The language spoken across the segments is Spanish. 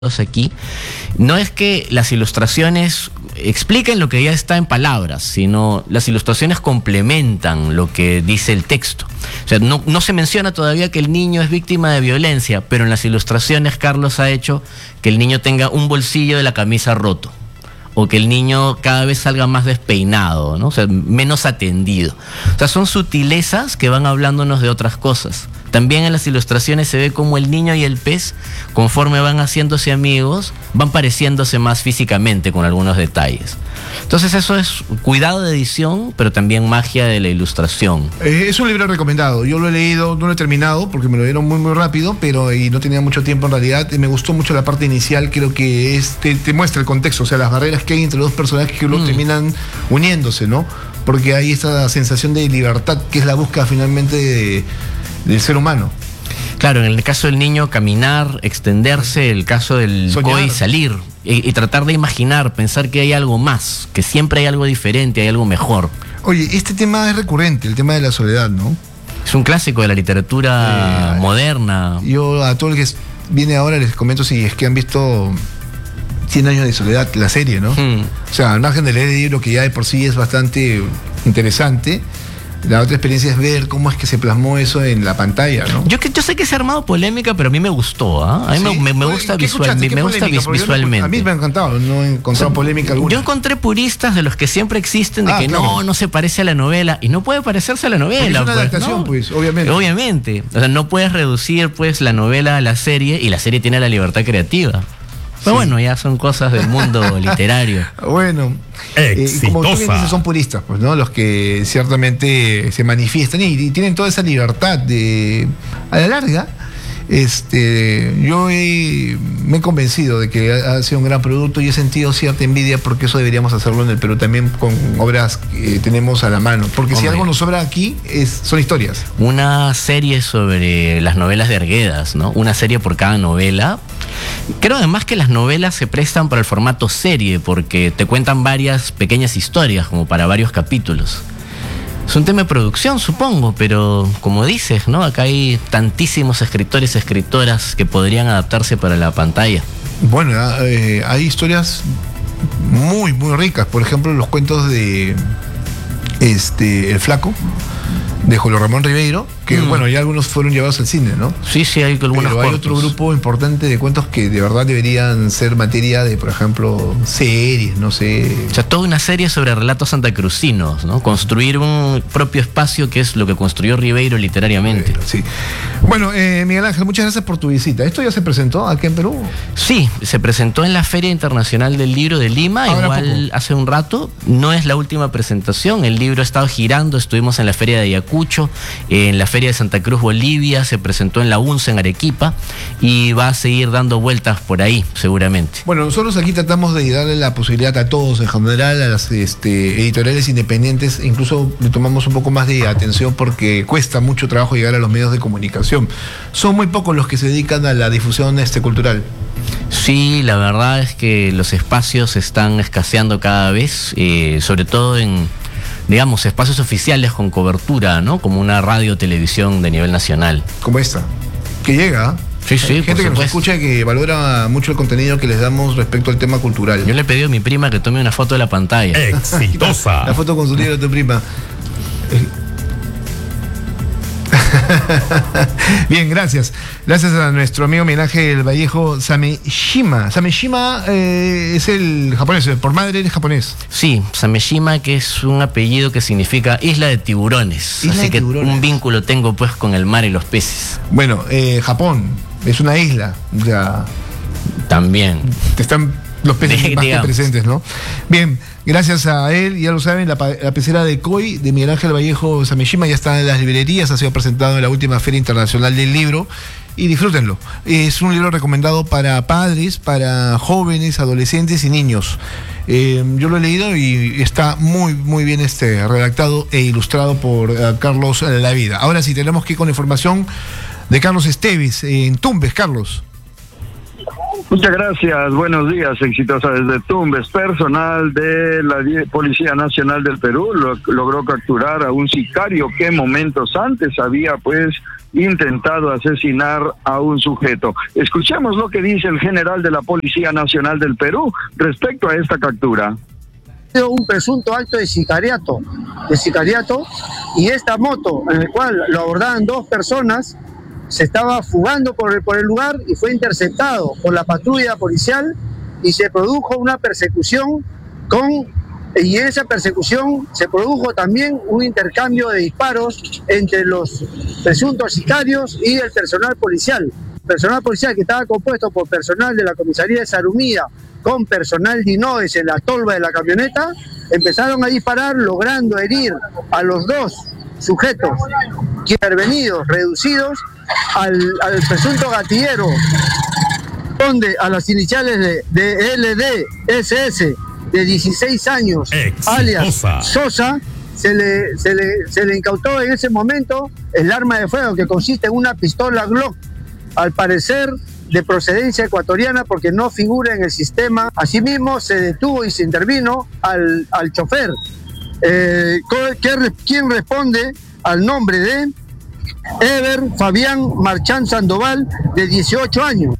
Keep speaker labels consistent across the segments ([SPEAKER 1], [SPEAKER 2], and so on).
[SPEAKER 1] aquí, no es que las ilustraciones expliquen lo que ya está en palabras, sino las ilustraciones complementan lo que dice el texto. O sea, no se menciona todavía que el niño es víctima de violencia, pero en las ilustraciones Carlos ha hecho que el niño tenga un bolsillo de la camisa roto, o que el niño cada vez salga más despeinado, ¿no? O sea, menos atendido. O sea, son sutilezas que van hablándonos de otras cosas. También en las ilustraciones se ve como el niño y el pez, conforme van haciéndose amigos, van pareciéndose más físicamente con algunos detalles. Entonces eso es cuidado de edición, pero también magia de la ilustración.
[SPEAKER 2] Es un libro recomendado. Yo lo he leído, no lo he terminado porque me lo dieron muy rápido, y no tenía mucho tiempo en realidad. Me gustó mucho la parte inicial, creo que te muestra el contexto, o sea, las barreras que hay entre dos personajes que luego terminan uniéndose, ¿no? Porque hay esta sensación de libertad que es la búsqueda finalmente del ser humano.
[SPEAKER 1] Claro, en el caso del niño, caminar, extenderse; el caso del Coy, salir y tratar de imaginar, pensar que hay algo más, que siempre hay algo diferente, hay algo mejor.
[SPEAKER 2] Oye, este tema es recurrente, el tema de la soledad, ¿no?
[SPEAKER 1] Es un clásico de la literatura moderna.
[SPEAKER 2] Yo a todo el que viene ahora les comento si es que han visto 100 años de soledad, la serie, ¿no? O sea, al margen de leer el libro, que ya de por sí es bastante interesante, la otra experiencia es ver cómo es que se plasmó eso en la pantalla, ¿no?
[SPEAKER 1] Yo sé que se ha armado polémica, pero a mí me gustó, ¿ah? A mí ¿sí? me gusta visualmente.
[SPEAKER 2] A mí me ha encantado, no he encontrado polémica alguna.
[SPEAKER 1] Yo encontré puristas de los que siempre existen, de que claro, no se parece a la novela, y no puede parecerse a la novela.
[SPEAKER 2] Es una adaptación, ¿no? Pues, obviamente.
[SPEAKER 1] Obviamente. O sea, no puedes reducir, pues, la novela a la serie, y la serie tiene la libertad creativa. Pero bueno, ya son cosas del mundo literario.
[SPEAKER 2] Bueno, como tú bien dices, son puristas, pues, ¿no? Los que ciertamente se manifiestan y tienen toda esa libertad de, a la larga. Yo me he convencido de que ha sido un gran producto y he sentido cierta envidia porque eso deberíamos hacerlo en el Perú también con obras que tenemos a la mano. Porque si algo nos sobra aquí son historias.
[SPEAKER 1] Una serie sobre las novelas de Arguedas, ¿no? Una serie por cada novela. Creo además que las novelas se prestan para el formato serie porque te cuentan varias pequeñas historias como para varios capítulos. Es un tema de producción, supongo, pero como dices, ¿no? Acá hay tantísimos escritores y escritoras que podrían adaptarse para la pantalla.
[SPEAKER 2] Bueno, hay historias muy ricas. Por ejemplo, los cuentos de El Flaco, de Julio Ramón Ribeiro, que bueno, ya algunos fueron llevados al cine, ¿no?
[SPEAKER 1] Sí, hay algunos.
[SPEAKER 2] Pero hay otro grupo importante de cuentos que de verdad deberían ser materia de, por ejemplo, series, no sé.
[SPEAKER 1] O sea, toda una serie sobre relatos santacrucinos, ¿no? Construir un propio espacio, que es lo que construyó Ribeiro literariamente.
[SPEAKER 2] Sí. Bueno, Miguel Ángel, muchas gracias por tu visita. ¿Esto ya se presentó aquí en Perú?
[SPEAKER 1] Sí, se presentó en la Feria Internacional del Libro de Lima, igual hace un rato. No es la última presentación, el libro ha estado girando. Estuvimos en la Feria de Ayacucho, en la Feria de Santa Cruz, Bolivia, se presentó en la UNCE en Arequipa y va a seguir dando vueltas por ahí, seguramente.
[SPEAKER 2] Bueno, nosotros aquí tratamos de darle la posibilidad a todos, en general, a las editoriales independientes, incluso le tomamos un poco más de atención porque cuesta mucho trabajo llegar a los medios de comunicación. Son muy pocos los que se dedican a la difusión cultural.
[SPEAKER 1] Sí, la verdad es que los espacios están escaseando cada vez, sobre todo en, digamos, espacios oficiales con cobertura, ¿no? Como una radio, televisión de nivel nacional.
[SPEAKER 2] Como esta, que llega.
[SPEAKER 1] Sí,
[SPEAKER 2] gente que nos escucha y que valora mucho el contenido que les damos respecto al tema cultural.
[SPEAKER 1] Yo le he pedido a mi prima que tome una foto de la pantalla.
[SPEAKER 2] ¡Exitosa! La foto con su libro de tu prima. Bien, gracias. Gracias a nuestro amigo Miguel Ángel Vallejo Sameshima. Sameshima es el japonés, por madre eres japonés.
[SPEAKER 1] Sí, Sameshima, que es un apellido que significa isla de tiburones. Así que un vínculo tengo pues con el mar y los peces.
[SPEAKER 2] Bueno, Japón es una isla, ya.
[SPEAKER 1] También.
[SPEAKER 2] Están los peces más que presentes, ¿no? Bien, gracias a él, ya lo saben, la pecera de Coy, de Miguel Ángel Vallejo Sameshima, ya está en las librerías, ha sido presentado en la última Feria Internacional del Libro, y disfrútenlo. Es un libro recomendado para padres, para jóvenes, adolescentes y niños. Yo lo he leído y está muy bien redactado e ilustrado por Carlos Lavida. Ahora sí, tenemos que ir con información de Carlos Esteves, en Tumbes. Carlos.
[SPEAKER 3] Muchas gracias, buenos días, Exitosa. Desde Tumbes, personal de la Policía Nacional del Perú logró capturar a un sicario que momentos antes había intentado asesinar a un sujeto. Escuchemos lo que dice el general de la Policía Nacional del Perú respecto a esta captura.
[SPEAKER 4] Un presunto acto de sicariato, y esta moto en el cual lo abordaban 2 personas se estaba fugando por el lugar y fue interceptado por la patrulla policial y se produjo una persecución y en esa persecución se produjo también un intercambio de disparos entre los presuntos sicarios y el personal policial. Personal policial que estaba compuesto por personal de la comisaría de Sarumía con personal de INOES en la tolva de la camioneta, empezaron a disparar logrando herir a los 2 sujetos intervenidos, reducidos al presunto gatillero, donde a las iniciales de LDSS de 16 años, alias Sosa, se le incautó en ese momento el arma de fuego, que consiste en una pistola Glock, al parecer de procedencia ecuatoriana, porque no figura en el sistema. Asimismo se detuvo y se intervino al chofer, quien responde al nombre de Ever Fabián Marchán Sandoval, de 18 años.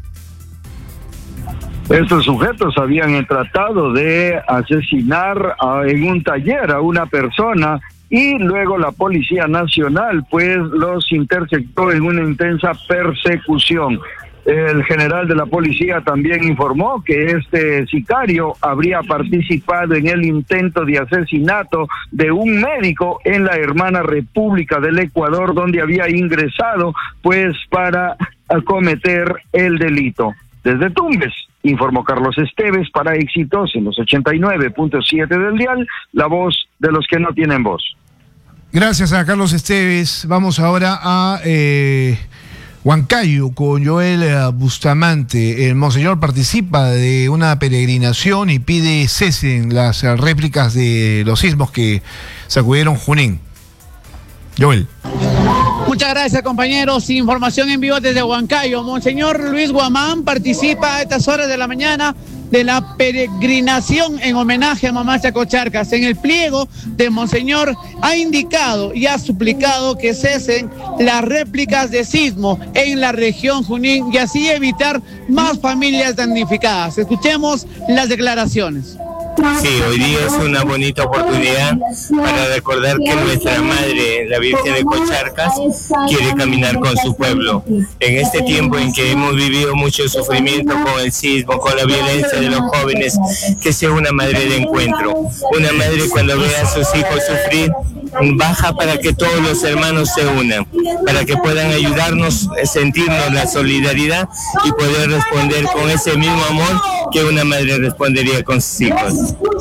[SPEAKER 3] Estos sujetos habían tratado de asesinar en un taller a una persona y luego la Policía Nacional los interceptó en una intensa persecución. El general de la policía también informó que este sicario habría participado en el intento de asesinato de un médico en la hermana República del Ecuador, donde había ingresado para cometer el delito. Desde Tumbes, informó Carlos Esteves para Exitosa en los 89.7 del dial, la voz de los que no tienen voz.
[SPEAKER 2] Gracias a Carlos Esteves. Vamos ahora a Huancayo con Joel Bustamante. El monseñor participa de una peregrinación y pide cesen las réplicas de los sismos que sacudieron Junín. Joel.
[SPEAKER 5] Muchas gracias, compañeros. Información en vivo desde Huancayo. Monseñor Luis Guamán participa a estas horas de la mañana de la peregrinación en homenaje a Mamá Chacocharcas. En el pliego de Monseñor ha indicado y ha suplicado que cesen las réplicas de sismo en la región Junín y así evitar más familias damnificadas. Escuchemos las declaraciones.
[SPEAKER 6] Sí, hoy día es una bonita oportunidad para recordar que nuestra Madre, la Virgen de Cocharcas, quiere caminar con su pueblo. En este tiempo en que hemos vivido mucho sufrimiento con el sismo, con la violencia de los jóvenes, que sea una madre de encuentro. Una madre cuando ve a sus hijos sufrir, baja para que todos los hermanos se unan, para que puedan ayudarnos, sentirnos la solidaridad y poder responder con ese mismo amor que una madre respondería con sus hijos.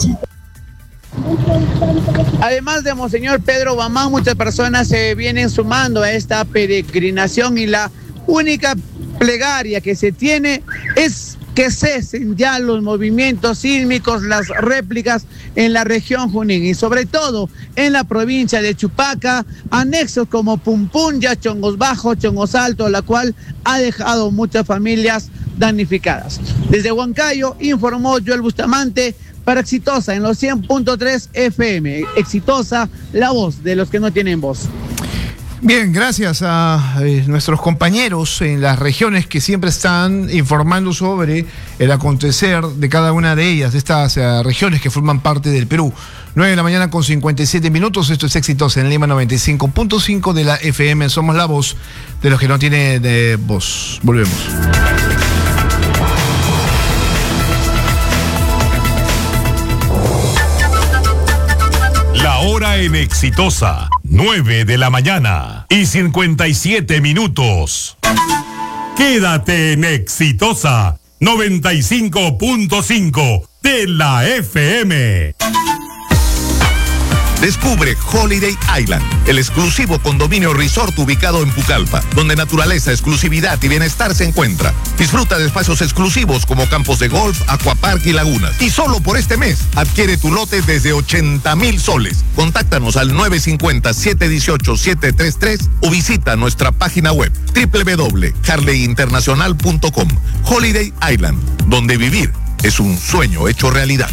[SPEAKER 5] Además de Monseñor Pedro Guamán, muchas personas se vienen sumando a esta peregrinación y la única plegaria que se tiene es que cesen ya los movimientos sísmicos, las réplicas en la región Junín y sobre todo en la provincia de Chupaca, anexos como Pumpunya, Chongos Bajo, Chongos Alto, la cual ha dejado muchas familias damnificadas. Desde Huancayo informó Joel Bustamante para Exitosa en los 100.3 FM. Exitosa, la voz de los que no tienen voz.
[SPEAKER 2] Bien, gracias a nuestros compañeros en las regiones que siempre están informando sobre el acontecer de cada una de ellas, de estas regiones que forman parte del Perú. 9 de la mañana con 57 minutos, esto es Exitosa en Lima 95.5 de la FM. Somos la voz de los que no tienen voz. Volvemos.
[SPEAKER 7] La hora en Exitosa, 9 de la mañana y 57 minutos. Quédate en Exitosa, 95.5 de la FM.
[SPEAKER 8] Descubre Holiday Island, el exclusivo condominio resort ubicado en Pucallpa, donde naturaleza, exclusividad y bienestar se encuentra. Disfruta de espacios exclusivos como campos de golf, aquapark y lagunas. Y solo por este mes, adquiere tu lote desde 80,000 soles. Contáctanos al 950-718-733 o visita nuestra página web www.harleyinternacional.com. Holiday Island, donde vivir es un sueño hecho realidad.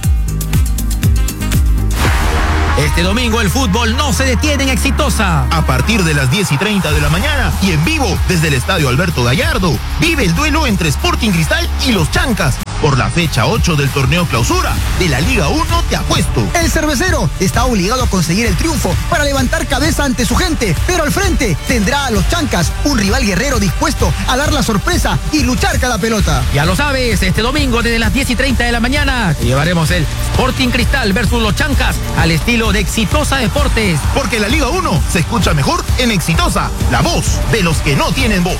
[SPEAKER 9] Este domingo el fútbol no se detiene en Exitosa.
[SPEAKER 10] A partir de las 10:30 de la mañana y en vivo desde el Estadio Alberto Gallardo, vive el duelo entre Sporting Cristal y los Chancas por la fecha 8 del torneo clausura de la Liga 1 Te Apuesto.
[SPEAKER 11] El cervecero está obligado a conseguir el triunfo para levantar cabeza ante su gente, pero al frente tendrá a los Chancas, un rival guerrero dispuesto a dar la sorpresa y luchar cada pelota.
[SPEAKER 9] Ya lo sabes, este domingo desde las 10:30 de la mañana llevaremos el Sporting Cristal versus los Chancas al estilo de Exitosa Deportes.
[SPEAKER 10] Porque la Liga 1 se escucha mejor en Exitosa, la voz de los que no tienen voz.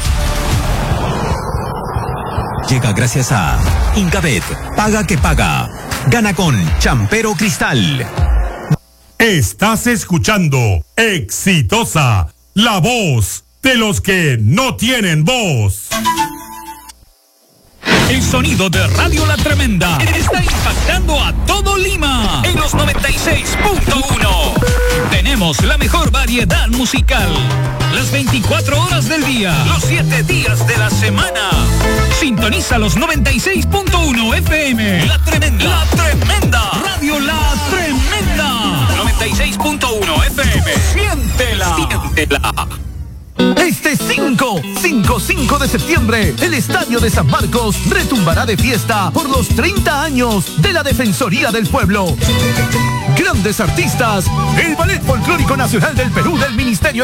[SPEAKER 12] Llega gracias a Incabet, paga que paga. Gana con Champero Cristal.
[SPEAKER 7] Estás escuchando Exitosa, la voz de los que no tienen voz.
[SPEAKER 13] El sonido de Radio La Tremenda está impactando a todo Lima en los 96.1. Tenemos la mejor variedad musical, las 24 horas del día, los 7 días de la semana. Sintoniza los 96.1 FM. La Tremenda. La Tremenda. Radio La Tremenda. 96.1 FM. Siéntela. Siéntela.
[SPEAKER 14] Este 5 de septiembre, el Estadio de San Marcos retumbará de fiesta por los 30 años de la Defensoría del Pueblo. Grandes artistas, el Ballet Folclórico Nacional del Perú del Ministerio